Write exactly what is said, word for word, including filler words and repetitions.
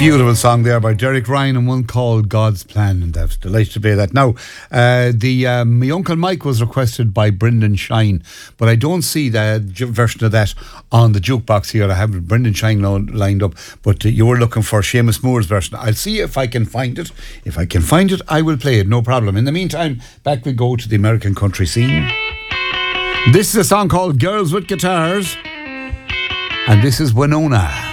Beautiful song there by Derek Ryan and one called God's Plan, and I was delighted to play that. Now, uh, the um, my Uncle Mike was requested by Brendan Shine, but I don't see the ju- version of that on the jukebox here. I have Brendan Shine lo- lined up, but uh, you were looking for Seamus Moore's version. I'll see if I can find it. If I can find it, I will play it, no problem. In the meantime, back we go to the American country scene. This is a song called Girls with Guitars, and this is Winona.